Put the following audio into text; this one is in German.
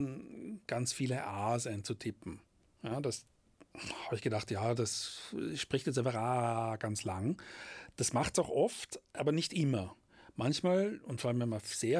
ganz viele A's einzutippen. Ja, das habe ich gedacht, ja, das spricht jetzt einfach A ganz lang. Das macht es auch oft, aber nicht immer. Manchmal, und vor allem wenn man sehr